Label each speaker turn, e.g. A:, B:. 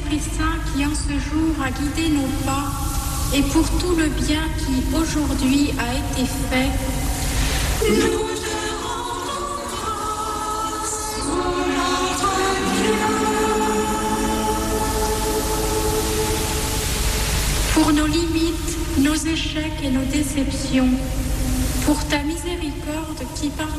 A: Esprit Saint qui en ce jour a guidé nos pas et pour tout le bien qui aujourd'hui a été fait. Nous te rendons grâce, ô notre Dieu. Pour nos limites, nos échecs et nos déceptions, pour ta miséricorde qui par